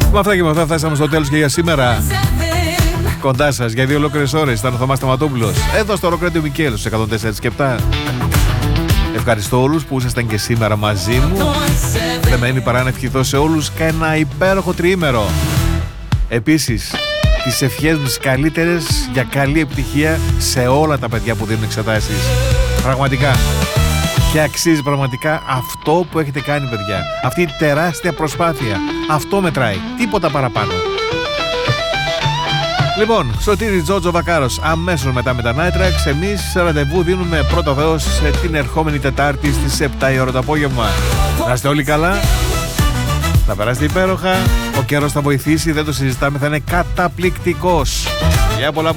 Με αυτά και με αυτά φτάσαμε στο τέλος και για σήμερα. Κοντά σας για 2 ολόκληρες ώρες ήταν ο Θωμάς Σταματόπουλος. Εδώ στο Rock Radio Μικέλος 104,7. Ευχαριστώ όλους που ήσασταν και σήμερα μαζί μου. Δεν μένει παρά να ευχηθώ σε όλους και ένα υπέροχο τριήμερο. Επίσης, τις ευχές μου τις καλύτερες για καλή επιτυχία σε όλα τα παιδιά που δίνουν εξετάσεις. Πραγματικά. Και αξίζει πραγματικά αυτό που έχετε κάνει, παιδιά. Αυτή η τεράστια προσπάθεια. Αυτό μετράει. Τίποτα παραπάνω. Λοιπόν, Σωτήρης Τζότζο Βακάρος, αμέσως μετά με τα Night Tracks. Εμείς σε ραντεβού δίνουμε πρώτο Θεός την ερχόμενη Τετάρτη στις 7 η ώρα το απόγευμα. Να είστε όλοι καλά, να περάσετε υπέροχα. Ο καιρός θα βοηθήσει, δεν το συζητάμε, θα είναι καταπληκτικός. Για πολλά.